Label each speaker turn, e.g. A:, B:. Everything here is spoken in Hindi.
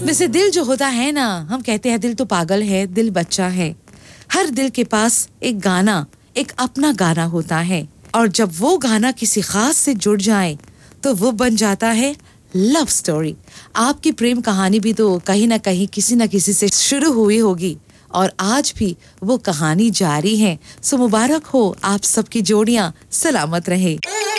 A: वैसे दिल जो होता है ना, हम कहते हैं दिल तो पागल है, दिल बच्चा है। हर दिल के पास एक गाना, एक अपना गाना होता है, और जब वो गाना किसी खास से जुड़ जाए तो वो बन जाता है लव स्टोरी। आपकी प्रेम कहानी भी तो कहीं ना कहीं किसी ना किसी से शुरू हुई होगी, और आज भी वो कहानी जारी है। सो मुबारक हो, आप सबकी जोड़ियां सलामत रहे।